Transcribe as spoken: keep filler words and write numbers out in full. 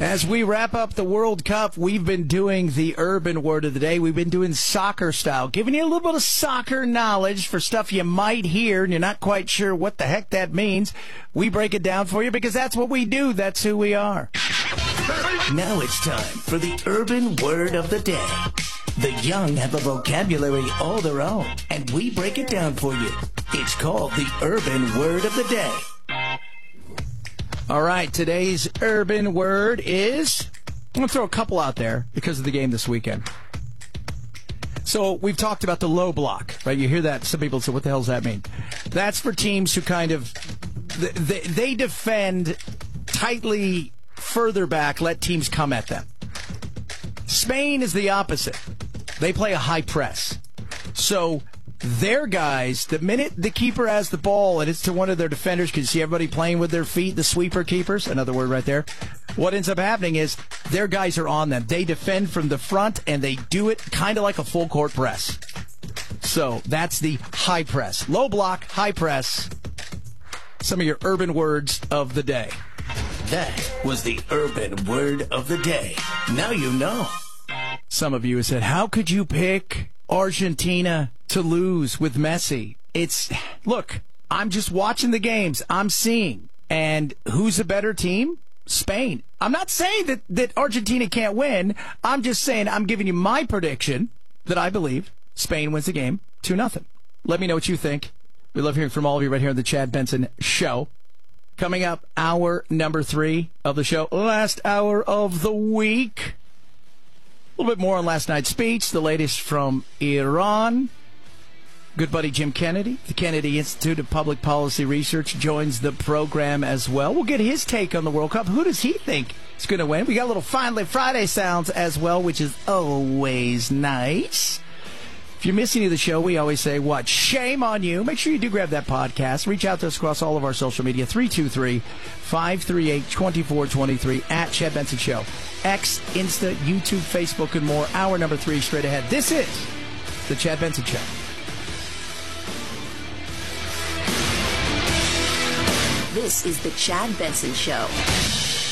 As we wrap up the World Cup, we've been doing the urban word of the day. We've been doing soccer style, giving you a little bit of soccer knowledge for stuff you might hear and you're not quite sure what the heck that means. We break it down for you because that's what we do. That's who we are. Now it's time for the urban word of the day. The young have a vocabulary all their own, and we break it down for you. It's called the urban word of the day. All right, today's urban word is, I'm going to throw a couple out there because of the game this weekend. So we've talked about the low block, right? You hear that. Some people say, what the hell does that mean? That's for teams who kind of, they, they defend tightly further back, let teams come at them. Spain is the opposite. They play a high press. So their guys, the minute the keeper has the ball and it's to one of their defenders, because you see everybody playing with their feet, the sweeper keepers, another word right there, what ends up happening is their guys are on them. They defend from the front, and they do it kind of like a full court press. So that's the high press. Low block, high press. Some of your urban words of the day. That was the urban word of the day. Now you know. Some of you have said, how could you pick Argentina to lose with Messi? It's, look, I'm just watching the games. I'm seeing. And who's a better team? Spain. I'm not saying that, that Argentina can't win. I'm just saying I'm giving you my prediction that I believe Spain wins the game two nothing. Let me know what you think. We love hearing from all of you right here on the Chad Benson Show. Coming up, hour number three of the show. Last hour of the week. A little bit more on last night's speech. The latest from Iran. Good buddy Jim Kennedy, the Kennedy Institute of Public Policy Research, joins the program as well. We'll get his take on the World Cup. Who does he think is going to win? We got a little Finally Friday sounds as well, which is always nice. If you're missing the show, we always say, what? Shame on you. Make sure you do grab that podcast. Reach out to us across all of our social media, three two three, five three eight, two four two three, at Chad Benson Show. X, Insta, YouTube, Facebook, and more. Hour number three straight ahead. This is the Chad Benson Show. This is the Chad Benson Show.